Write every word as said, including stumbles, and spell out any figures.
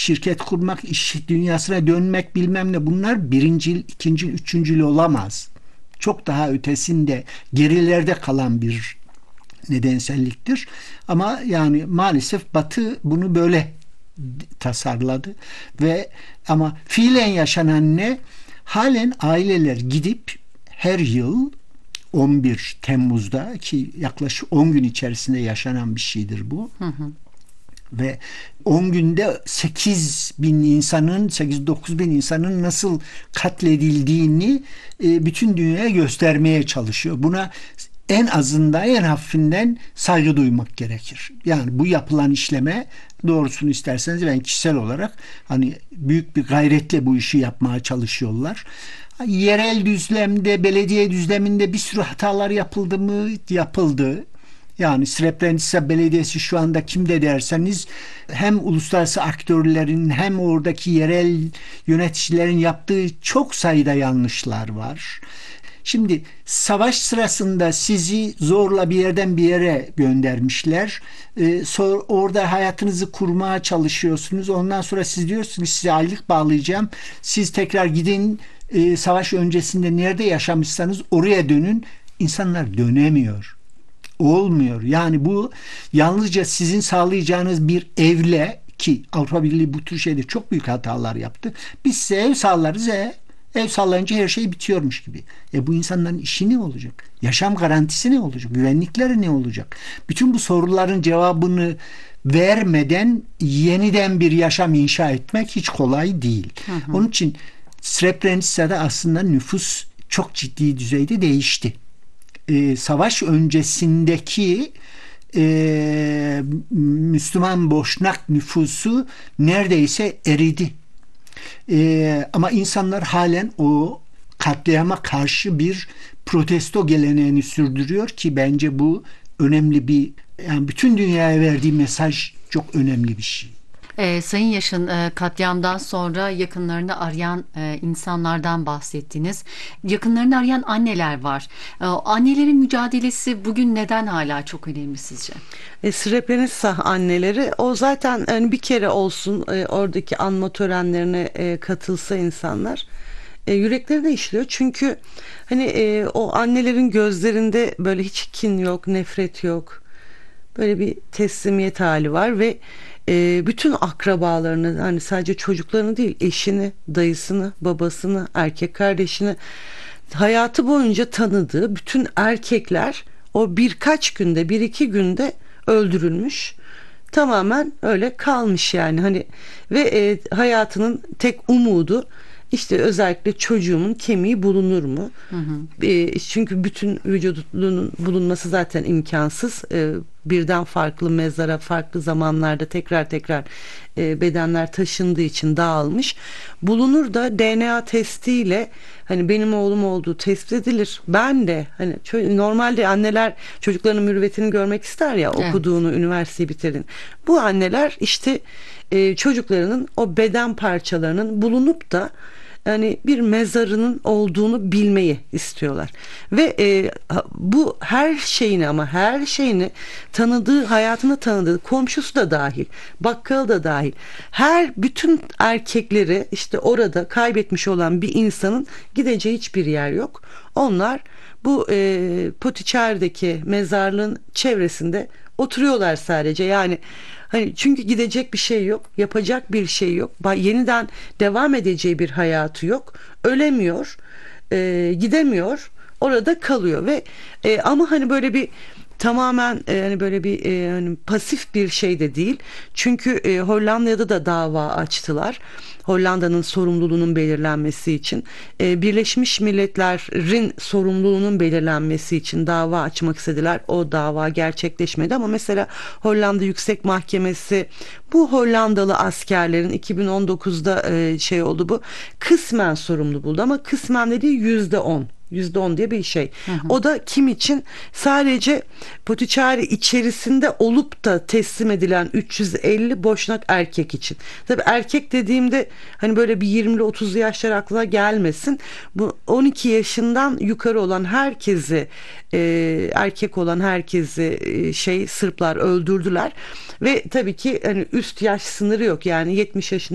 şirket kurmak, iş dünyasına dönmek bilmem ne, bunlar birincil, ikincil, üçüncül olamaz. Çok daha ötesinde, gerilerde kalan bir nedenselliktir. Ama yani maalesef Batı bunu böyle tasarladı ve ama fiilen yaşanan ne? Halen aileler gidip her yıl on bir Temmuz'da, ki yaklaşık on gün içerisinde yaşanan bir şeydir bu. Hı hı. Ve on günde sekiz bin insanın, sekiz dokuz bin insanın nasıl katledildiğini e, bütün dünyaya göstermeye çalışıyor. Buna en azından, en hafifinden saygı duymak gerekir. Yani bu yapılan işleme, doğrusunu isterseniz ben kişisel olarak hani büyük bir gayretle bu işi yapmaya çalışıyorlar. Yerel düzlemde, belediye düzleminde bir sürü hatalar yapıldı mı? Yapıldı. Yani Srebrenica Belediyesi şu anda kimde derseniz, hem uluslararası aktörlerin hem oradaki yerel yöneticilerin yaptığı çok sayıda yanlışlar var. Şimdi savaş sırasında sizi zorla bir yerden bir yere göndermişler. Ee, sonra orada hayatınızı kurmaya çalışıyorsunuz. Ondan sonra siz diyorsunuz, size aylık bağlayacağım. Siz tekrar gidin, e, savaş öncesinde nerede yaşamışsanız oraya dönün. İnsanlar dönemiyor. Olmuyor. Yani bu yalnızca sizin sağlayacağınız bir evle, ki Avrupa Birliği bu tür şeyde çok büyük hatalar yaptı. Biz size ev sağlarız, e, ev sağlayınca her şey bitiyormuş gibi. E bu insanların işi ne olacak? Yaşam garantisi ne olacak? Güvenlikleri ne olacak? Bütün bu soruların cevabını vermeden yeniden bir yaşam inşa etmek hiç kolay değil. Hı hı. Onun için Srebrenica'da aslında nüfus çok ciddi düzeyde değişti. Ee, savaş öncesindeki e, Müslüman Boşnak nüfusu neredeyse eridi. E, ama insanlar halen o katliama karşı bir protesto geleneğini sürdürüyor ki bence bu önemli bir, yani bütün dünyaya verdiği mesaj çok önemli bir şey. E, Sayın Yaşın, e, katliamdan sonra yakınlarını arayan e, insanlardan bahsettiniz. Yakınlarını arayan anneler var. E, annelerin mücadelesi bugün neden hala çok önemli sizce? E, Srebrenica anneleri, o zaten yani bir kere olsun e, oradaki anma törenlerine e, katılsa insanlar, e, yüreklerine işliyor. Çünkü hani e, o annelerin gözlerinde böyle hiç kin yok, nefret yok. Böyle bir teslimiyet hali var ve e, bütün akrabalarını, hani sadece çocuklarını değil, eşini, dayısını, babasını, erkek kardeşini, hayatı boyunca tanıdığı bütün erkekler o birkaç günde, bir iki günde öldürülmüş. Tamamen öyle kalmış yani, hani ve e, hayatının tek umudu işte özellikle çocuğumun kemiği bulunur mu? Hı hı. E, çünkü bütün vücudunun bulunması zaten imkansız. E, birden farklı mezara, farklı zamanlarda tekrar tekrar e, bedenler taşındığı için dağılmış. Bulunur da D N A testiyle hani benim oğlum olduğu tespit edilir. Ben de hani normalde anneler çocuklarının mürüvvetini görmek ister ya, evet, okuduğunu, üniversiteyi bitirin. Bu anneler işte e, çocuklarının o beden parçalarının bulunup da yani bir mezarının olduğunu bilmeyi istiyorlar. Ve e, bu her şeyini, ama her şeyini tanıdığı, hayatını tanıdığı, komşusu da dahil, bakkalı da dahil, her bütün erkekleri işte orada kaybetmiş olan bir insanın gideceği hiçbir yer yok. Onlar bu e, Potiçer'deki mezarlığın çevresinde oturuyorlar sadece. Yani hani çünkü gidecek bir şey yok, yapacak bir şey yok, yeniden devam edeceği bir hayatı yok, ölemiyor, e, gidemiyor, orada kalıyor ve e, ama hani böyle bir tamamen e, hani böyle bir e, hani pasif bir şey de değil. Çünkü e, Hollanda'da da dava açtılar. Hollanda'nın sorumluluğunun belirlenmesi için, e, Birleşmiş Milletler'in sorumluluğunun belirlenmesi için dava açmak istediler. O dava gerçekleşmedi ama mesela Hollanda Yüksek Mahkemesi bu Hollandalı askerlerin iki bin on dokuzda e, şey oldu, bu kısmen sorumlu buldu ama kısmen dediği yüzde on. yüzde on diye bir şey. Hı hı. O da kim için? Sadece Potiçeri içerisinde olup da teslim edilen üç yüz elli Boşnak erkek için. Tabii erkek dediğimde hani böyle bir yirmili otuzlu yaşlar aklına gelmesin. Bu on iki yaşından yukarı olan herkesi, e, erkek olan herkesi e, şey Sırplar öldürdüler ve tabii ki hani üst yaş sınırı yok. Yani yetmiş yaşında